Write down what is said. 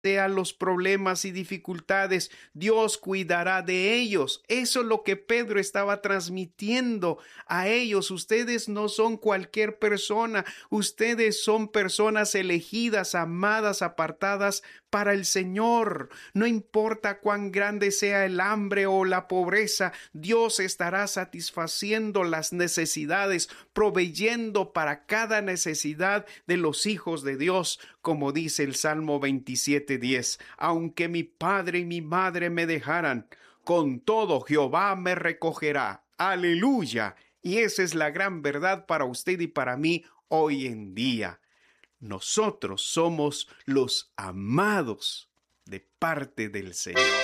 sean los problemas y dificultades, Dios cuidará de ellos. Eso es lo que Pedro estaba transmitiendo a ellos. Ustedes no son cualquier persona, ustedes son personas elegidas, amadas, apartadas para el Señor. No importa cuán grande sea el hambre o la pobreza, Dios estará satisfaciendo las necesidades, proveyendo para cada necesidad de los hijos de Dios, como dice el Salmo 27:10. Aunque mi padre y mi madre me dejaran, con todo Jehová me recogerá. Aleluya. Y esa es la gran verdad para usted y para mí hoy en día. Nosotros somos los amados de parte del Señor.